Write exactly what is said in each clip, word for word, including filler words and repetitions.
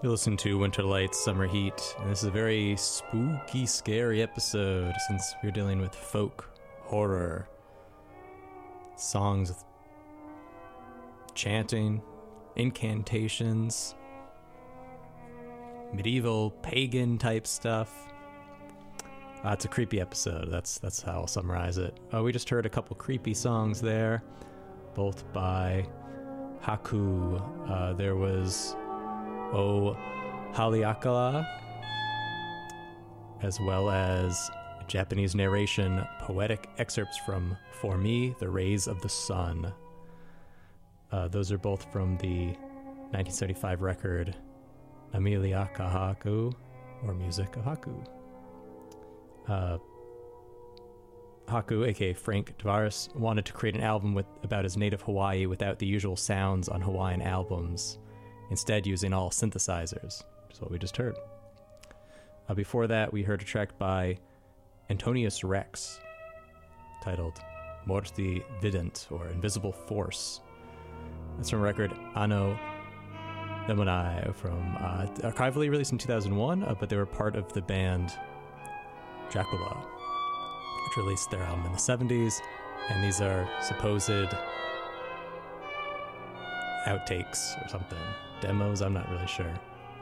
You listen to Winter Lights, Summer Heat, and this is a very spooky, scary episode since we're dealing with folk horror. Songs with chanting, incantations, medieval, pagan type stuff. Uh, it's a creepy episode. That's that's how I'll summarize it. Uh, we just heard a couple creepy songs there, both by Haku. Uh, there was O Haleakala, as well as Japanese narration, poetic excerpts from For Me, The Rays of the Sun. Uh, those are both from the nineteen seventy-five record Namiliaka Haku, or Music of Haku. Uh, Haku, aka Frank Tavares, wanted to create an album with about his native Hawaii without the usual sounds on Hawaiian albums, instead using all synthesizers, which is what we just heard. Uh, before that, we heard a track by Antonius Rex titled Morti Vident, or Invisible Force. That's from a record Anno Domini, from uh, archivally released in two thousand one, uh, but they were part of the band Dracula, which released their album in the seventies, and these are supposed outtakes or something. Demos, I'm not really sure.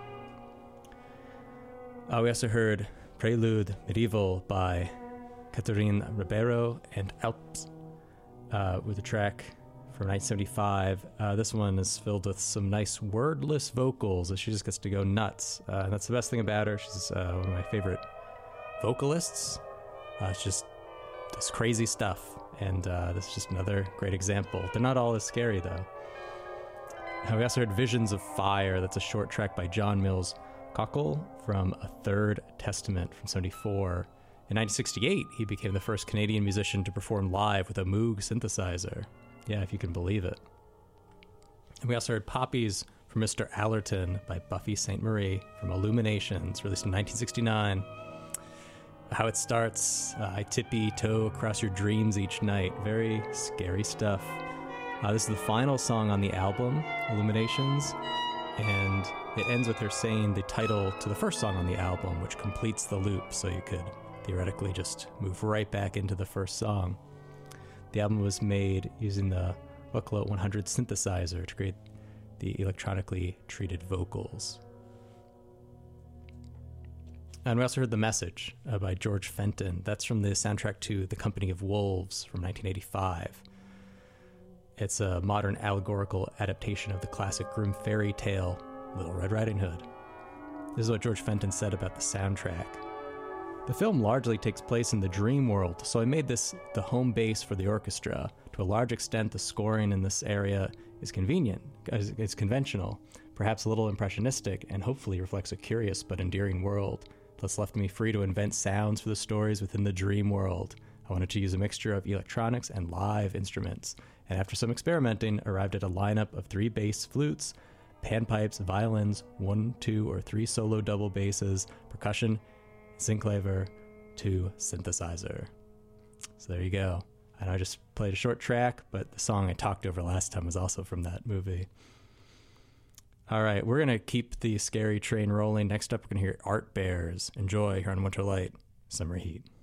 Uh, we also heard Prelude Medieval by Catherine Ribeiro and Alps, uh, with a track from nineteen seventy-five. Uh, this one is filled with some nice wordless vocals as she just gets to go nuts. Uh, and that's the best thing about her. She's uh, one of my favorite vocalists. Uh, it's just this crazy stuff, and uh, this is just another great example. They're not all as scary, though. Uh, we also heard Visions of Fire. That's a short track by John Mills Cockle from A Third Testament from seventy-four. In nineteen sixty-eight, he became the first Canadian musician to perform live with a Moog synthesizer. Yeah, if you can believe it. And we also heard Poppies from Mister Allerton by Buffy Sainte Marie from Illuminations, released in nineteen sixty-nine. How it starts, uh, I tippy-toe across your dreams each night. Very scary stuff. Uh, this is the final song on the album, Illuminations, and it ends with her saying the title to the first song on the album, which completes the loop, so you could theoretically just move right back into the first song. The album was made using the Vocalo one hundred synthesizer to create the electronically treated vocals. And we also heard The Message uh, by George Fenton. That's from the soundtrack to The Company of Wolves from nineteen eighty-five. It's a modern allegorical adaptation of the classic grim fairy tale, Little Red Riding Hood. This is what George Fenton said about the soundtrack. The film largely takes place in the dream world, so I made this the home base for the orchestra. To a large extent, the scoring in this area is convenient, it's conventional, perhaps a little impressionistic, and hopefully reflects a curious but endearing world. Thus left me free to invent sounds for the stories within the dream world. I wanted to use a mixture of electronics and live instruments, and after some experimenting, arrived at a lineup of three bass flutes, panpipes, violins, one, two, or three solo double basses, percussion, synclaver, to synthesizer. So there you go. And I just played a short track, but the song I talked over last time was also from that movie. All right, we're going to keep the scary train rolling. Next up, we're going to hear Art Bears. Enjoy here on Winter Light, Summer Heat.